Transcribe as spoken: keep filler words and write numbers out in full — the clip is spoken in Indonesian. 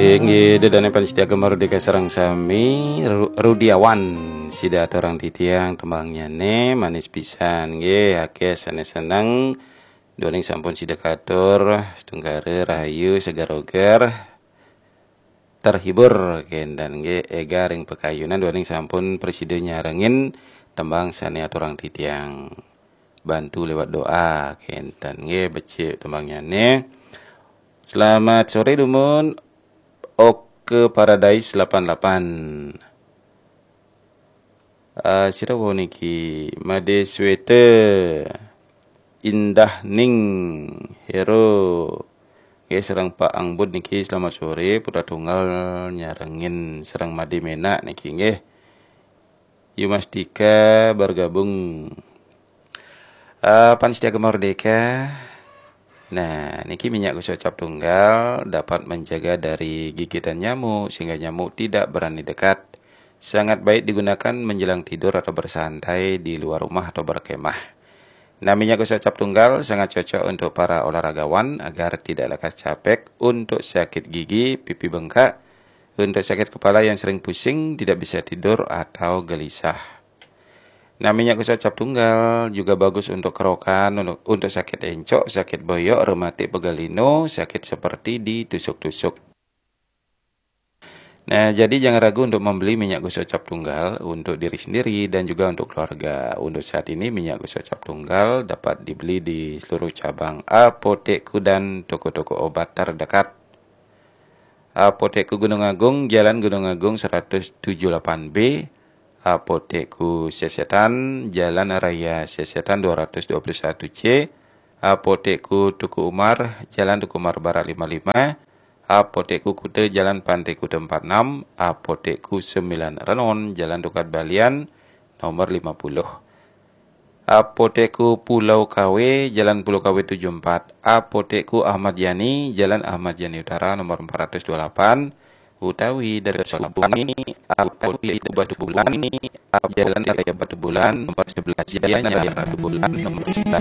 Inggi dedane panitia Mardika sareng sami Ru- Rudiawan sida orang titiang tembangnya ne manis pisan nggih akeh seneng-seneng doning sampun sida katur setunggare rahayu segar-ogar terhibur kendan nggih ega ring pekayunan doning sampun presiden nyarengin tembang sane orang titiang bantu lewat doa kendan nggih becik tembangnya ne. Selamat sore Dumun. Oke Paradise delapan puluh delapan. Uh, sira niki Made Swete Indah Ning Hero. Nggih serang Pak Angbud niki selamat sore putra tunggal nyarengin serang Made Mena niki nggih. Yumastika bergabung. Uh, Panitia Merdeka. Nah, niki minyak gosok cap tunggal dapat menjaga dari gigitan nyamuk sehingga nyamuk tidak berani dekat. Sangat baik digunakan menjelang tidur atau bersantai di luar rumah atau berkemah. Nah, minyak gosok cap tunggal sangat cocok untuk para olahragawan agar tidak lekas capek, untuk sakit gigi, pipi bengkak, untuk sakit kepala yang sering pusing, tidak bisa tidur atau gelisah. Nah, minyak gosok cap tunggal juga bagus untuk kerokan, untuk, untuk sakit encok, sakit boyok, rematik pegalino, sakit seperti ditusuk-tusuk. Nah, jadi jangan ragu untuk membeli minyak gosok cap tunggal untuk diri sendiri dan juga untuk keluarga. Untuk saat ini minyak gosok cap tunggal dapat dibeli di seluruh cabang apotekku dan toko-toko obat terdekat. Apotekku Gunung Agung, Jalan Gunung Agung seratus tujuh puluh delapan B. Apotekku Sesetan, Jalan Raya Sesetan dua ratus dua puluh satu C. Apotekku Tuku Umar, Jalan Tuku Umar Barat lima puluh lima. Apotekku Kute, Jalan Pantai Kute empat puluh enam. Apotekku sembilan Renon, Jalan Dukat Balian nomor lima puluh. Apotekku Pulau K W, Jalan Pulau K W tujuh puluh empat. Apotekku Ahmad Yani, Jalan Ahmad Yani Utara nomor empat ratus dua puluh delapan. Utawi dari Solabungi, apotek itu Batu Bulan, Jalan Raya Batu Bulan nomor sebelas, Jalan Raya Batu Bulan nomor sembilan.